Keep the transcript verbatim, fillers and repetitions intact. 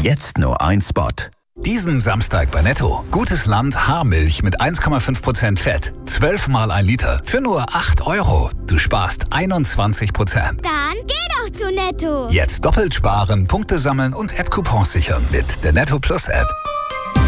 Jetzt nur ein Spot. Diesen Samstag bei Netto. Gutes Land Haarmilch mit eins Komma fünf Prozent Fett. zwölf mal ein Liter für nur acht Euro. Du sparst einundzwanzig Prozent. Dann geh doch zu Netto. Jetzt doppelt sparen, Punkte sammeln und App-Coupons sichern mit der Netto Plus App.